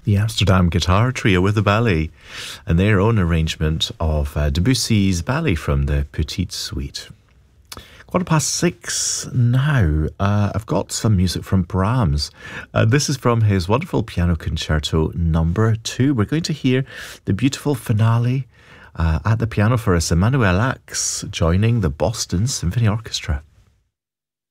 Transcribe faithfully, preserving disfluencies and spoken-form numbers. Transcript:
The Amsterdam Guitar Trio with the ballet and their own arrangement of uh, Debussy's ballet from the Petite Suite. Quarter past six now. Uh, I've got some music from Brahms. Uh, this is from his wonderful piano concerto number two. We're going to hear the beautiful finale uh, at the piano for us, Emanuel Ax joining the Boston Symphony Orchestra.